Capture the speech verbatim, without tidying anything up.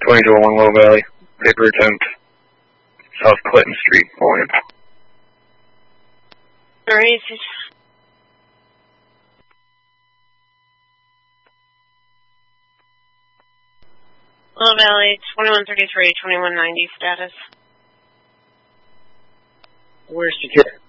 twenty oh one Low Valley. Paper attempt. South Clinton Street, William. Alright. Low Valley, twenty-one thirty-three, twenty-one ninety status. Where's secure?